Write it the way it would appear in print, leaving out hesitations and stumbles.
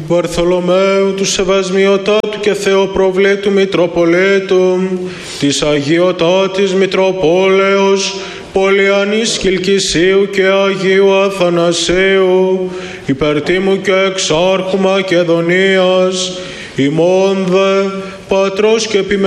Βαρθολομαίου του Σεβασμιωτάτου και Θεοπροβλήτου Μητροπολίτου, της Αγιωτάτης Μητροπόλεως, Πολιανής Κιλκυσίου και Αγίου Αθανασίου, υπερτίμου και εξάρχου Μακεδονίας, ημών δε Πατρός και